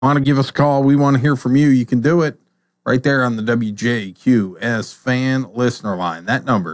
Want to give us a call? We want to hear from you. You can do it right there on the WJQS fan listener line. That number,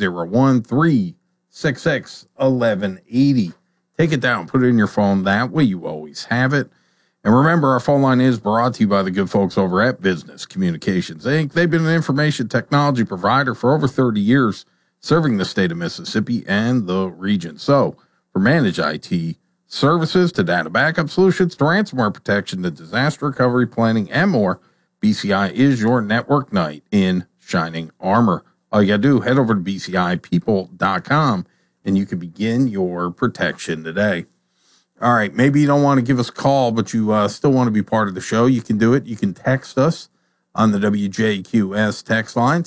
601-366-1180. Take it down. Put it in your phone. That way you always have it. And remember, our phone line is brought to you by the good folks over at Business Communications Inc. They've been an information technology provider for over 30 years, serving the state of Mississippi and the region. So, for managed IT services to data backup solutions to ransomware protection to disaster recovery planning and more, BCI is your network knight in shining armor. All you got to do, head over to bcipeople.com and you can begin your protection today. All right, maybe you don't want to give us a call, but you still want to be part of the show. You can do it. You can text us on the WJQS text line,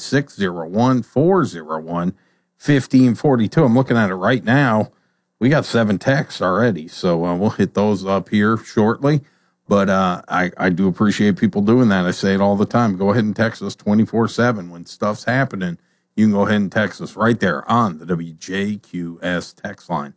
601-401-1542. I'm looking at it right now. We got 7 texts already, so we'll hit those up here shortly. But I do appreciate people doing that. I say it all the time. Go ahead and text us 24/7. When stuff's happening, you can go ahead and text us right there on the WJQS text line.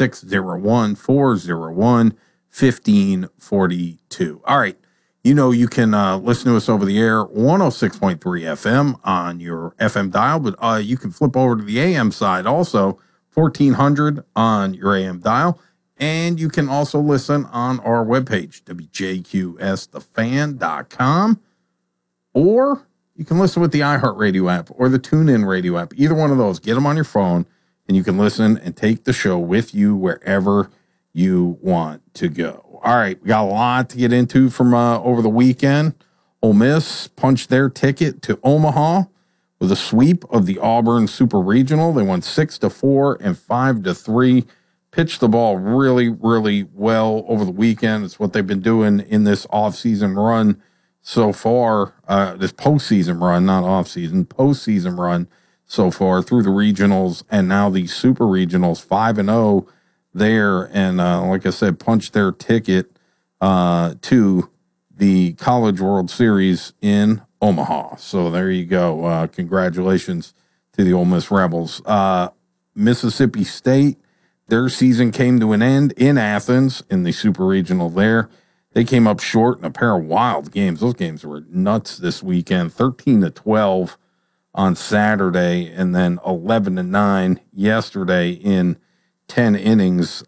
601-401-1542. All right. You know, you can listen to us over the air, 106.3 FM on your FM dial, but you can flip over to the AM side also, 1400 on your AM dial. And you can also listen on our webpage, WJQSthefan.com, or you can listen with the iHeartRadio app or the TuneIn Radio app. Either one of those, get them on your phone. And you can listen and take the show with you wherever you want to go. All right, we got a lot to get into from over the weekend. Ole Miss punched their ticket to Omaha with a sweep of the Auburn Super Regional. They won 6-4 and 5-3. Pitched the ball really, really well over the weekend. It's what they've been doing in this offseason run so far. This postseason run, not offseason, postseason run so far through the regionals and now the super regionals, 5-0 there. And like I said, punched their ticket to the College World Series in Omaha. So there you go. Congratulations to the Ole Miss Rebels. Mississippi State, their season came to an end in Athens in the super regional there. They came up short in a pair of wild games. Those games were nuts this weekend, 13-12. On Saturday, and then 11-9 yesterday in 10 innings.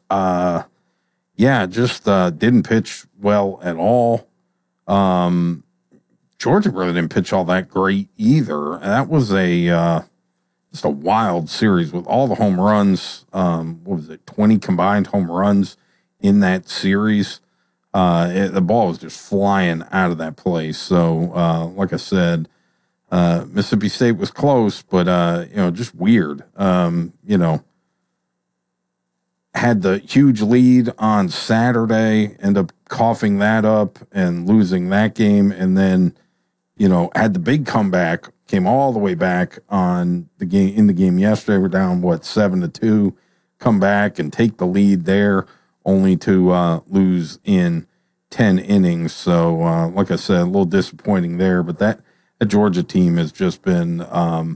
Just didn't pitch well at all. Georgia really didn't pitch all that great either. That was just a wild series with all the home runs. 20 combined home runs in that series. The ball was just flying out of that place. So, like I said, Mississippi State was close, but, just weird. Had the huge lead on Saturday, end up coughing that up and losing that game. And then, had the big comeback, came all the way back on the game in the game yesterday. We're down, 7-2, come back and take the lead there, only to lose in 10 innings. So, like I said, a little disappointing there, but the Georgia team has just been I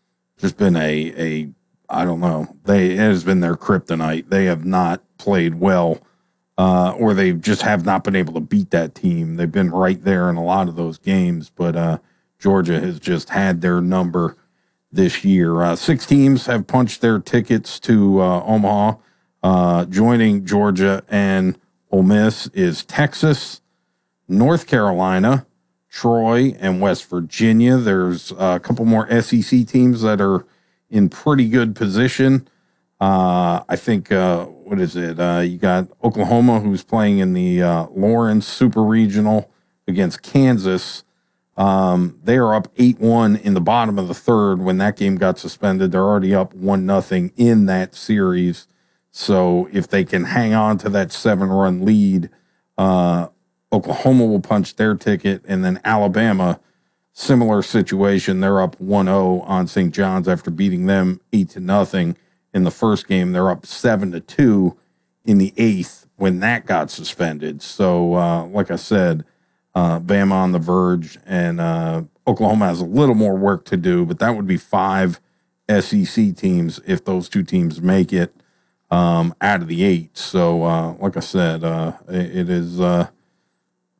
don't know. It has been their kryptonite. They have not played well, or they just have not been able to beat that team. They've been right there in a lot of those games, but Georgia has just had their number this year. 6 teams have punched their tickets to Omaha. Joining Georgia and Ole Miss is Texas, North Carolina, Troy, and West Virginia. There's a couple more SEC teams that are in pretty good position. I think, you got Oklahoma, who's playing in the Lawrence Super Regional against Kansas. They are up 8-1 in the bottom of the third. When that game got suspended, they're already up 1-0 in that series. So if they can hang on to that 7-run lead, Oklahoma will punch their ticket, and then Alabama, similar situation. They're up 1-0 on St. John's after beating them 8-0 in the first game. They're up 7-2 in the 8th when that got suspended. So, like I said, Bama on the verge, and Oklahoma has a little more work to do, but that would be 5 SEC teams if those 2 teams make it out of the 8. So, like I said, it is